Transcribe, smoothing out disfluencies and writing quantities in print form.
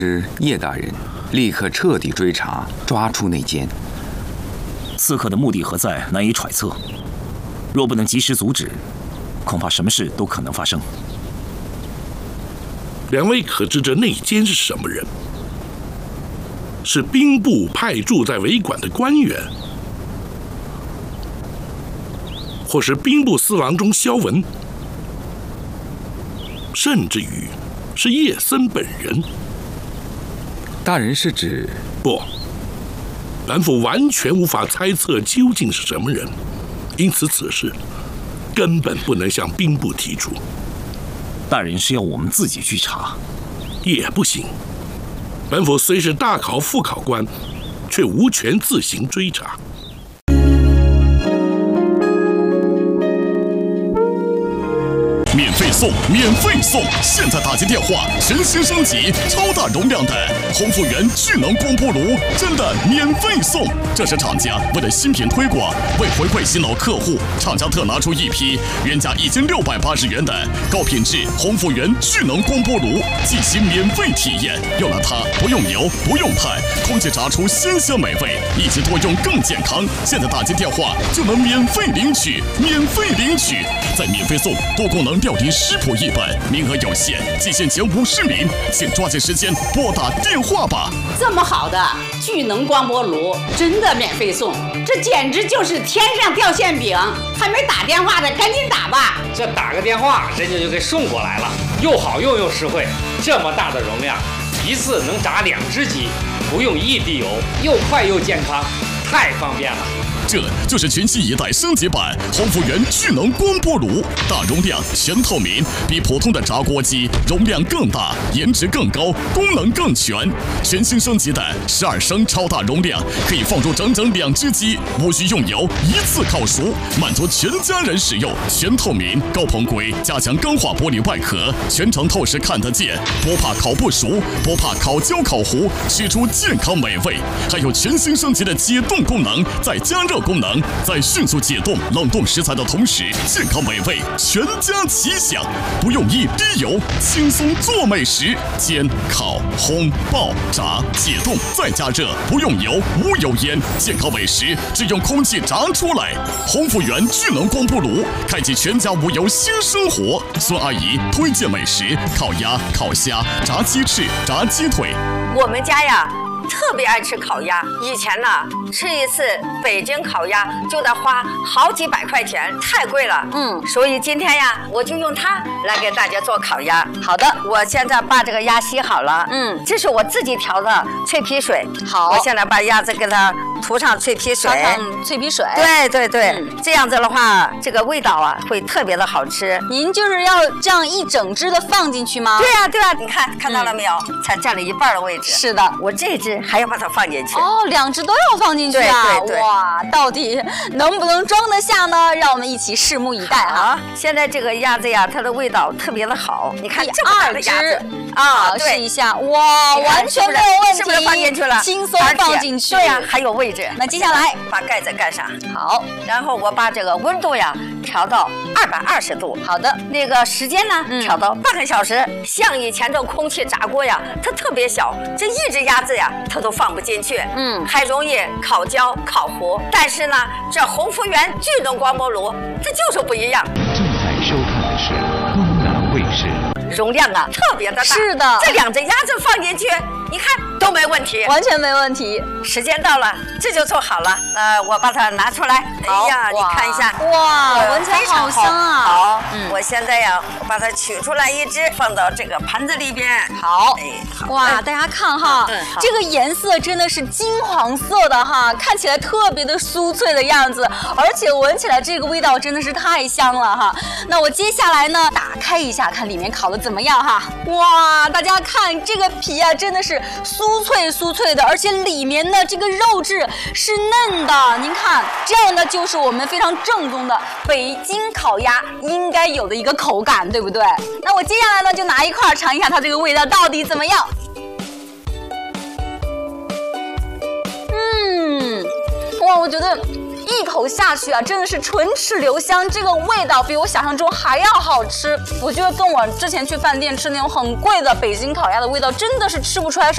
叶大人立刻彻底追查，抓出内奸。 刺客的目的何在，难以揣测。若不能及时阻止，恐怕什么事都可能发生。 两位可知这内奸是什么人？是兵部派驻在维管的官员，或是兵部司郎中萧文，甚至于是叶森本人。 大人是指？ 不，本府完全无法猜测究竟是什么人，因此此事根本不能向兵部提出。 大人是要我们自己去查， 也不行。本府虽是大考副考官，却无权自行追查。 免费送，免费送！现在打进电话，全新升级，超大容量的红复原智能光波炉，真的免费送！这是厂家为了新品推广，为回馈新老客户，厂家特拿出一批原价1680元的高品质红复原智能光波炉，进行免费体验。有了它，不用油，不用碳，空气炸出鲜香美味，一起多用更健康。现在打进电话就能免费领取，免费领取，再免费送多功能吊顶食谱一本，名额有限，仅限前50名，请抓紧时间拨打电话吧。 这么好的聚能光波炉，真的免费送，这简直就是天上掉馅饼！还没打电话的，赶紧打吧！ 这打个电话，人家就给送过来了，又好用又实惠。这么大的容量，一次能炸2只鸡，不用1滴油，又快又健康，太方便了。 这就是全新一代升级版红复原智能光波炉，大容量、全透明，比普通的炸锅机容量更大，颜值更高，功能更全。全新升级的12升超大容量，可以放入整整2只鸡，无需用油，一次烤熟，满足全家人使用。全透明高硼硅加强钢化玻璃外壳，全程透视看得见，不怕烤不熟，不怕烤焦烤糊，吃出健康美味。还有全新升级的解冻功能，再加热功能，在迅速解冻、冷冻食材的同时，健康美味全家齐享，不用1滴油，轻松做美食。煎、烤、烘、爆、炸、解冻再加热，不用油，无油烟，健康美食只用空气炸出来。红复原智能光波炉，开启全家无油新生活。孙阿姨推荐美食：烤鸭、烤虾、炸鸡翅、炸鸡腿。 我们家呀，特别爱吃烤鸭。以前呢，吃一次北京烤鸭就得花好几百块钱，太贵了。所以今天呀，我就用它来给大家做烤鸭。好的，我现在把这个鸭洗好了。这是我自己调的脆皮水。好，我现在把鸭子给它涂上脆皮水。 脆皮水。 对对对，这样子的话，这个味道啊会特别的好吃。 您就是要这样一整只的放进去吗？ 对呀对呀，你看到了没有？才占了1半的位置。 是的， 我这只还要把它放进去。 哦，2只都要放进去啊！ 对对对， 哇，到底能不能装得下呢？让我们一起拭目以待啊！ 现在这个鸭子呀，它的味道特别的好。你看这么大的鸭子啊，试一下，哇，完全没有问题， 是不是放进去了？ 轻松放进去。 对呀，还有位置。 那接下来把盖子盖上。 好， 然后我把这个温度呀调到220度。 好的， 那个时间呢调到半个小时。像以前这空气炸锅呀，它特别小，这一只鸭子呀，它都放不进去。还容易烤焦、烤糊。但是呢，这红复原智能光波炉，它就是不一样。 正在收看的是东南卫视。 容量啊特别的大。 是的， 这2只鸭子放进去，你看都没问题， 完全没问题。 时间到了，这就做好了。我把它拿出来。哎呀，你看一下， 哇，闻起来好香啊！ 好，我现在呀，我把它取出来一只，放到这个盘子里边。 好，哇，大家看哈，这个颜色真的是金黄色的哈，看起来特别的酥脆的样子，而且闻起来这个味道真的是太香了哈。那我接下来呢，打开一下，看里面烤的怎么样哈。哇，大家看这个皮啊，真的是酥脆的，而且里面的这个肉质是嫩的。您看，这样呢就是我们非常正宗的北京烤鸭应该有的一个口感，对不对？那我接下来呢就拿一块尝一下它这个味道到底怎么样。哇，我觉得一口下去啊，真的是唇齿留香，这个味道比我想象中还要好吃。我觉得跟我之前去饭店吃那种很贵的北京烤鸭的味道真的是吃不出来什么。